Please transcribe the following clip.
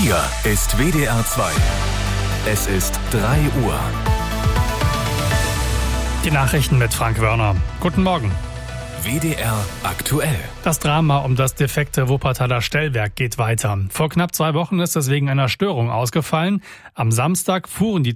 Hier ist WDR 2. Es ist 3 Uhr. Die Nachrichten mit Frank Wörner. Guten Morgen. WDR aktuell. Das Drama um das defekte Wuppertaler Stellwerk geht weiter. Vor knapp 2 Wochen ist es wegen einer Störung ausgefallen. Am Samstag fuhren die